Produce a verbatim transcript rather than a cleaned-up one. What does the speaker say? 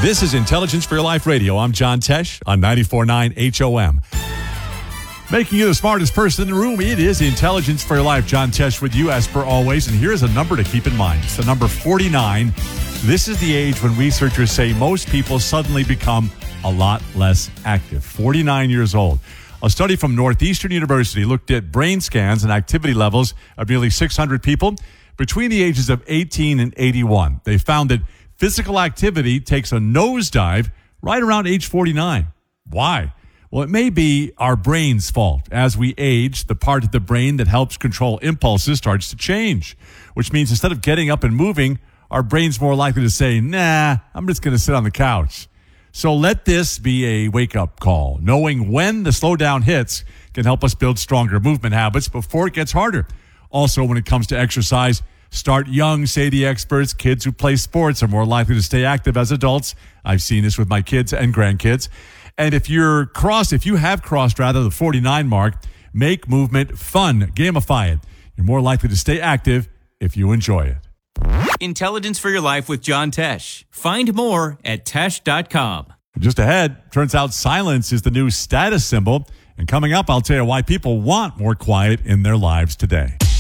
This is Intelligence for Your Life Radio. I'm John Tesh on ninety-four point nine H O M. Making you the smartest person in the room, it is Intelligence for Your Life. John Tesh with you as per always. And here's a number to keep in mind. It's the number forty-nine. This is the age when researchers say most people suddenly become a lot less active. forty-nine years old. A study from Northeastern University looked at brain scans and activity levels of nearly six hundred people between the ages of eighteen and eighty-one. They found that physical activity takes a nosedive right around age forty-nine. Why? Well, it may be our brain's fault. As we age, the part of the brain that helps control impulses starts to change, which means instead of getting up and moving, our brain's more likely to say, nah, I'm just going to sit on the couch. So let this be a wake-up call. Knowing when the slowdown hits can help us build stronger movement habits before it gets harder. Also, when it comes to exercise, start young, say the experts. Kids who play sports are more likely to stay active as adults. I've seen this with my kids and grandkids. And if you're crossed, if you have crossed rather the forty-nine mark, make movement fun. Gamify it. You're more likely to stay active if you enjoy it. Intelligence for Your Life with John Tesh. Find more at tesh dot com. Just ahead, turns out silence is the new status symbol. And coming up, I'll tell you why people want more quiet in their lives today.